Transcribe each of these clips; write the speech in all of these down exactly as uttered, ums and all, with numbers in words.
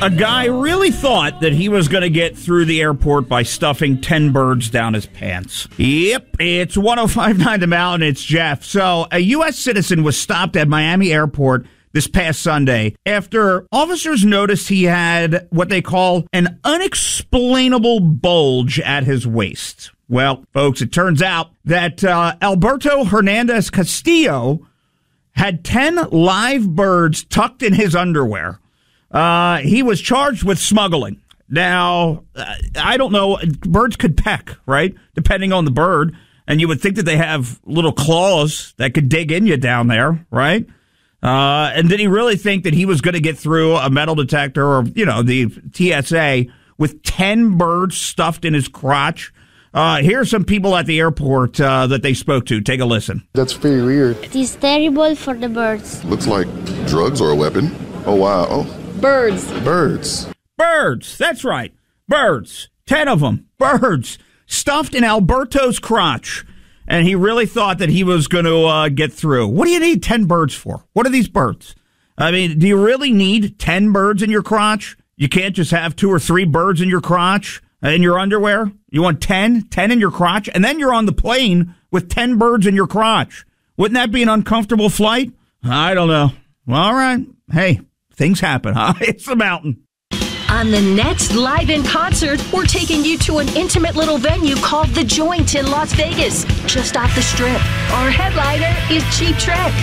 A guy really thought that he was going to get through the airport by stuffing ten birds down his pants. Yep, it's one oh five point nine The Mountain. It's Jeff. So, a U S citizen was stopped at Miami Airport this past Sunday after officers noticed he had what they call an unexplainable bulge at his waist. Well, folks, it turns out that uh, Alberto Hernandez Castillo had ten live birds tucked in his underwear. Uh, he was charged with smuggling. Now, uh, I don't know, birds could peck, right? Depending on the bird. And you would think that they have little claws that could dig in you down there, right? Uh, and did he really think that he was going to get through a metal detector or, you know, the T S A with ten birds stuffed in his crotch? Uh, here's some people at the airport uh, that they spoke to. Take a listen. That's very weird. It is terrible for the birds. Looks like drugs or a weapon. Oh, wow. Oh. Birds. Birds. Birds. That's right. Birds. Ten of them. Birds. Stuffed in Alberto's crotch. And he really thought that he was going to uh, get through. What do you need ten birds for? What are these birds? I mean, do you really need ten birds in your crotch? You can't just have two or three birds in your crotch, in your underwear? You want ten? ten in your crotch? And then you're on the plane with ten birds in your crotch. Wouldn't that be an uncomfortable flight? I don't know. Well, all right. Hey, things happen, huh? It's the mountain. On the next Live in Concert, we're taking you to an intimate little venue called The Joint in Las Vegas, just off the Strip. Our headliner is Cheap Trick.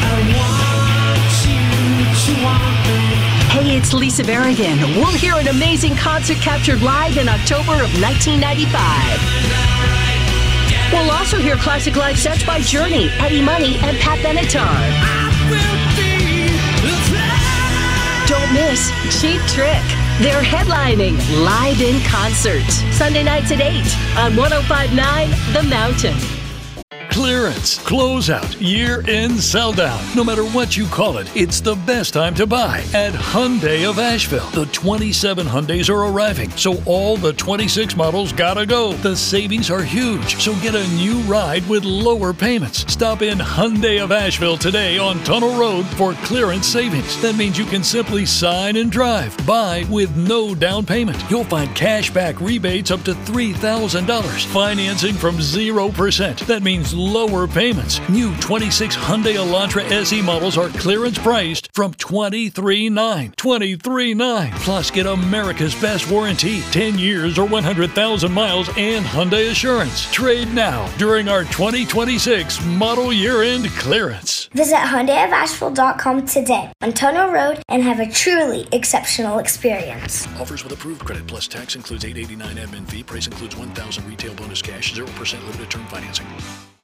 Hey, it's Lisa Berrigan. We'll hear an amazing concert captured live in October of nineteen ninety-five. We'll also hear classic live sets by Journey, Eddie Money, and Pat Benatar. Don't miss Cheap Trick. They're headlining Live in Concert. Sunday nights at eight on one oh five point nine The Mountain. Clearance, closeout, year-end sell-down. No matter what you call it, it's the best time to buy at Hyundai of Asheville. The twenty-seven Hyundais are arriving, so all the twenty-six models gotta go. The savings are huge, so get a new ride with lower payments. Stop in Hyundai of Asheville today on Tunnel Road for clearance savings. That means you can simply sign and drive. Buy with no down payment. You'll find cash back rebates up to three thousand dollars. Financing from zero percent. That means lower payments. New twenty-six Hyundai Elantra S E models are clearance priced from twenty-three nine hundred dollars. twenty-three nine hundred dollars. Plus, get America's best warranty, ten years or one hundred thousand miles, and Hyundai Assurance. Trade now during our twenty twenty-six model year-end clearance. Visit Hyundai of Asheville dot com today on Tunnel Road and have a truly exceptional experience. Offers with approved credit plus tax includes eight hundred eighty-nine dollars admin fee. Price includes one thousand dollars retail bonus cash, zero percent limited term financing.